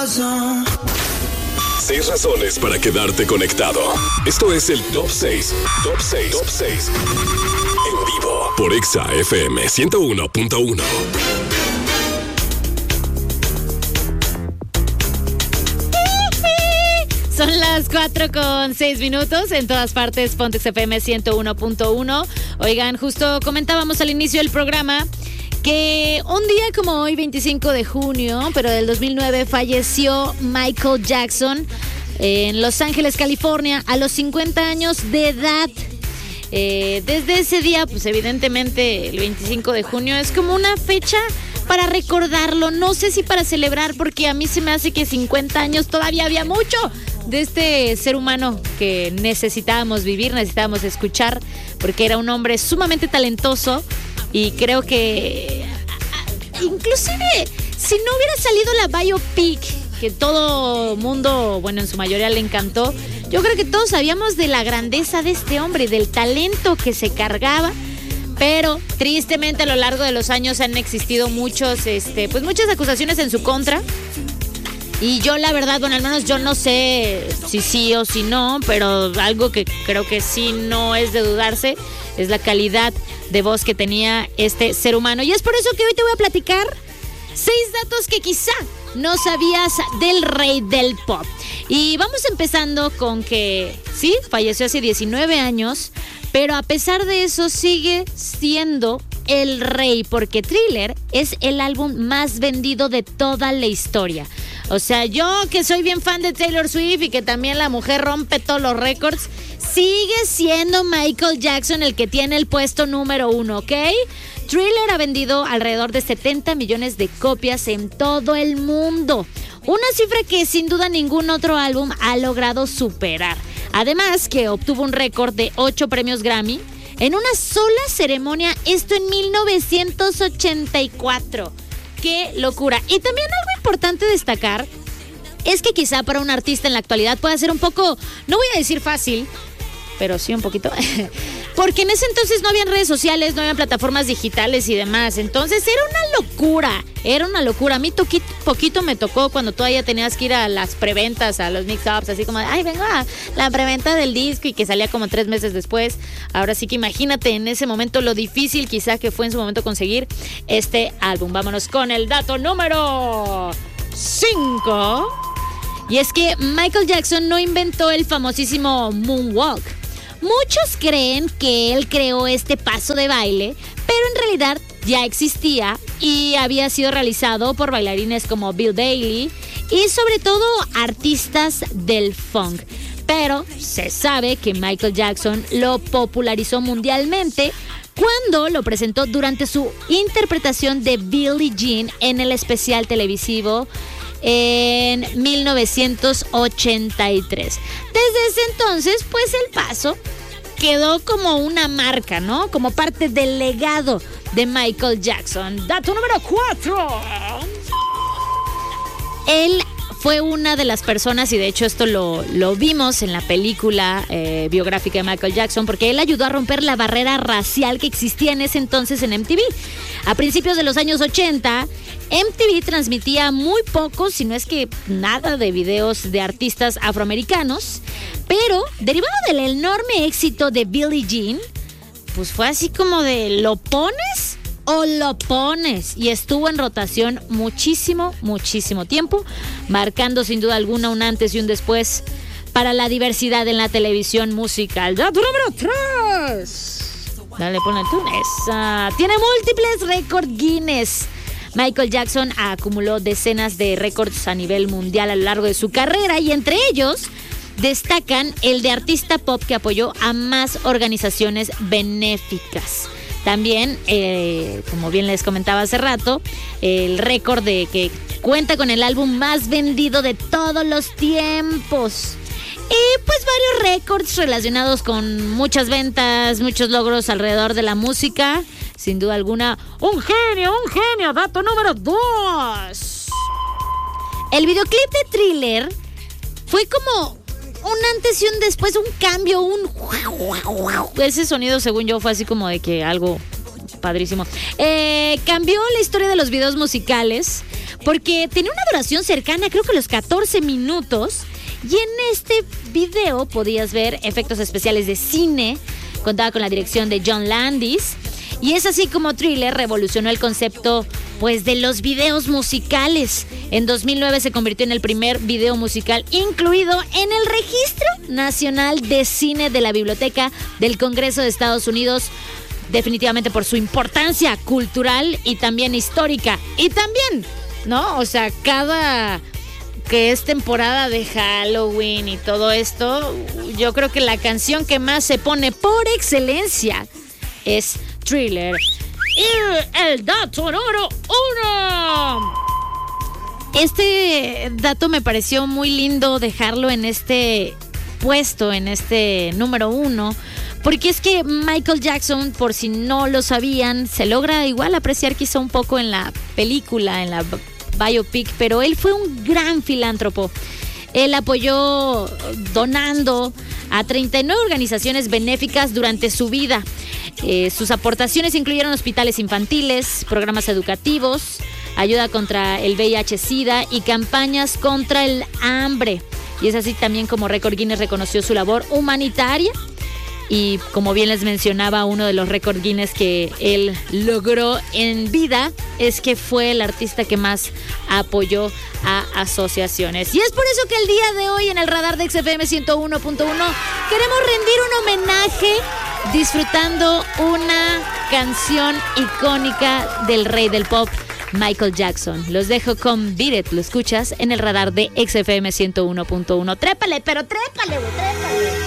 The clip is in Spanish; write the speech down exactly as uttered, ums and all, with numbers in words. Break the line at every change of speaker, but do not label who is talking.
Seis razones para quedarte conectado. Esto es el Top seis. Top seis. Top seis. En vivo por Exa F M ciento uno punto uno.
Son las cuatro con seis minutos en todas partes, Pontex F M ciento uno punto uno. Oigan, justo comentábamos al inicio del programa que un día como hoy, veinticinco de junio, pero del dos mil nueve, falleció Michael Jackson en Los Ángeles, California, a los cincuenta años de edad. Eh, desde ese día, pues evidentemente el veinticinco de junio es como una fecha para recordarlo, no sé si para celebrar, porque a mí se me hace que cincuenta años todavía había mucho de este ser humano que necesitábamos vivir, necesitábamos escuchar, porque era un hombre sumamente talentoso y creo que inclusive si no hubiera salido la biopic que todo mundo, bueno, en su mayoría le encantó, yo creo que todos sabíamos de la grandeza de este hombre, del talento que se cargaba. Pero tristemente a lo largo de los años han existido muchos, este, pues muchas acusaciones en su contra. Y yo la verdad, bueno, al menos yo no sé si sí o si no, pero algo que creo que sí no es de dudarse es la calidad de voz que tenía este ser humano. Y es por eso que hoy te voy a platicar seis datos que quizá no sabías del rey del pop. Y vamos empezando con que sí, falleció hace diecinueve años, pero a pesar de eso sigue siendo el rey, porque Thriller es el álbum más vendido de toda la historia. O sea, yo que soy bien fan de Taylor Swift y que también la mujer rompe todos los récords, sigue siendo Michael Jackson el que tiene el puesto número uno, ¿ok? Thriller ha vendido alrededor de setenta millones de copias en todo el mundo. Una cifra que sin duda ningún otro álbum ha logrado superar. Además que obtuvo un récord de ocho premios Grammy en una sola ceremonia, esto en mil novecientos ochenta y cuatro. ¡Qué locura! Y también algo importante destacar es que quizá para un artista en la actualidad pueda ser un poco, no voy a decir fácil, pero sí un poquito, porque en ese entonces no habían redes sociales, no habían plataformas digitales y demás, entonces era una locura, era una locura. A mí toquito, poquito me tocó cuando todavía tenías que ir a las preventas, a los mix-ups, así como, ay, vengo a la preventa del disco y que salía como tres meses después. Ahora sí que imagínate en ese momento lo difícil quizá que fue en su momento conseguir este álbum. Vámonos con el dato número cinco. Y es que Michael Jackson no inventó el famosísimo moonwalk. Muchos creen que él creó este paso de baile, pero en realidad ya existía y había sido realizado por bailarines como Bill Bailey y sobre todo artistas del funk. Pero se sabe que Michael Jackson lo popularizó mundialmente cuando lo presentó durante su interpretación de Billie Jean en el especial televisivo en mil novecientos ochenta y tres. Desde ese entonces, pues el paso quedó como una marca, ¿no? Como parte del legado de Michael Jackson. Dato número cuatro. Él fue una de las personas, y de hecho esto lo, lo vimos en la película eh, biográfica de Michael Jackson, porque él ayudó a romper la barrera racial que existía en ese entonces en M T V. A principios de los años ochenta, M T V transmitía muy pocos, si no es que nada, de videos de artistas afroamericanos, pero derivado del enorme éxito de Billie Jean, pues fue así como de ¿lo pones o lo pones? Y estuvo en rotación muchísimo, muchísimo tiempo, marcando sin duda alguna un antes y un después para la diversidad en la televisión musical. Dato número tres. Dale, ponle tú. Esa. Tiene múltiples récords Guinness. Michael Jackson acumuló decenas de récords a nivel mundial a lo largo de su carrera, y entre ellos destacan el de artista pop que apoyó a más organizaciones benéficas. También, eh, como bien les comentaba hace rato, el récord de que cuenta con el álbum más vendido de todos los tiempos. Y pues varios récords relacionados con muchas ventas, muchos logros alrededor de la música. Sin duda alguna, un genio, un genio. Dato número dos. El videoclip de Thriller fue como un antes y un después, un cambio, un... Ese sonido, según yo, fue así como de que algo padrísimo. Eh, cambió la historia de los videos musicales porque tenía una duración cercana, creo que los catorce minutos, y en este video podías ver efectos especiales de cine, contaba con la dirección de John Landis, y es así como Thriller revolucionó el concepto pues de los videos musicales. En dos mil nueve se convirtió en el primer video musical incluido en el Registro Nacional de Cine de la Biblioteca del Congreso de Estados Unidos, definitivamente por su importancia cultural y también histórica. Y también, ¿no? O sea, cada que es temporada de Halloween y todo esto, yo creo que la canción que más se pone por excelencia es Thriller. Y el dato número uno. Este dato me pareció muy lindo dejarlo en este puesto, en este número uno, porque es que Michael Jackson, por si no lo sabían, se logra igual apreciar quizá un poco en la película, en la biopic, pero él fue un gran filántropo. Él apoyó donando a treinta y nueve organizaciones benéficas durante su vida. Eh, sus aportaciones incluyeron hospitales infantiles, programas educativos, ayuda contra el V I H SIDA y campañas contra el hambre. Y es así también como Récord Guinness reconoció su labor humanitaria. Y como bien les mencionaba, uno de los récord Guinness que él logró en vida es que fue el artista que más apoyó a asociaciones. Y es por eso que el día de hoy en el radar de X F M ciento uno punto uno queremos rendir un homenaje disfrutando una canción icónica del rey del pop, Michael Jackson. Los dejo con Beat It, lo escuchas en el radar de X F M ciento uno punto uno. Trépale, pero trépale, trépale.